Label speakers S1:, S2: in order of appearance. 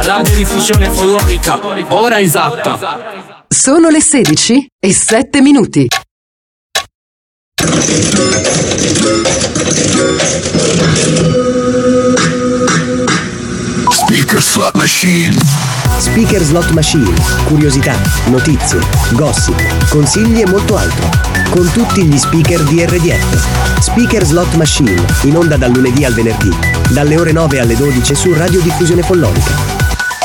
S1: Radiodiffusione follonica, ora esatta.
S2: Sono le 16:07.
S3: Speaker Slot Machine.
S4: Speaker Slot Machine, curiosità, notizie, gossip, consigli e molto altro. Con tutti gli speaker di RDF. Speaker Slot Machine, in onda dal lunedì al venerdì, dalle ore 9 alle 12 su Radiodiffusione Follonica.